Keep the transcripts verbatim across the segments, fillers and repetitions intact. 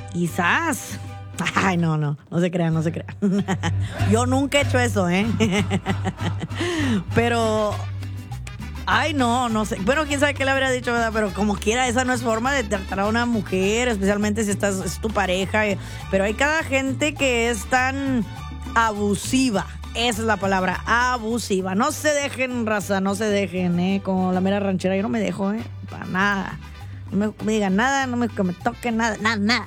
Quizás. Ay, no, no, no se crean, no se crean. Yo nunca he hecho eso, ¿eh? Pero, ay, no, no sé. Bueno, quién sabe qué le habría dicho, ¿verdad? Pero como quiera, esa no es forma de tratar a una mujer, especialmente si estás, es tu pareja. Pero hay cada gente que es tan abusiva. Esa es la palabra, abusiva. No se dejen, raza, no se dejen, ¿eh? Como la mera ranchera, yo no me dejo, ¿eh? Para nada. No me, me digan nada, no me, que me toquen nada, nada, nada.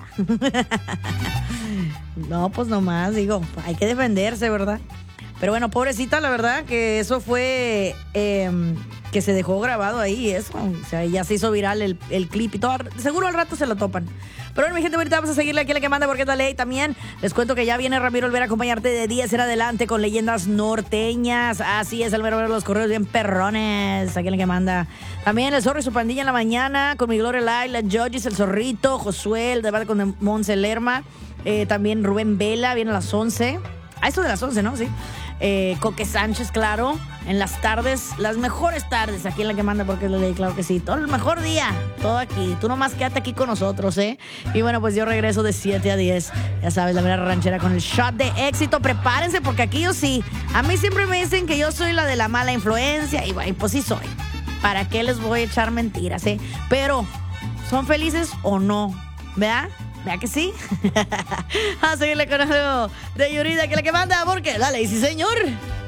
No, pues nomás, digo, hay que defenderse, ¿verdad? Pero bueno, pobrecita, la verdad que eso fue, eh, que se dejó grabado ahí, eso. O sea, ya se hizo viral el, el clip y todo. Seguro al rato se lo topan. Pero bueno, mi gente, ahorita vamos a seguirle aquí a la que manda porque es la ley. También les cuento que ya viene Ramiro Olvera a acompañarte de diez en adelante con leyendas norteñas. Así es, el mero mero de los correos bien perrones. Aquí en la que manda. También el Zorro y su pandilla en la mañana con mi Gloria Lai, la Judges, el Zorrito, Josué, el debate con Monse Lerma. Eh, también Rubén Vela viene a las once. A eso de las once, ¿no? Sí. Eh, Coque Sánchez, claro, en las tardes, las mejores tardes, aquí en la que manda porque es la ley, claro que sí, todo el mejor día, todo aquí, tú nomás quédate aquí con nosotros, ¿eh? Y bueno, pues yo regreso de siete a diez, ya sabes, la mera ranchera con el shot de éxito, prepárense porque aquí yo sí, a mí siempre me dicen que yo soy la de la mala influencia, y bueno, pues sí soy, ¿para qué les voy a echar mentiras, eh? Pero, ¿son felices o no? ¿Verdad? ¿Vea que sí? A seguirle con algo de Yurida, que es la que manda, porque la ley, sí, señor.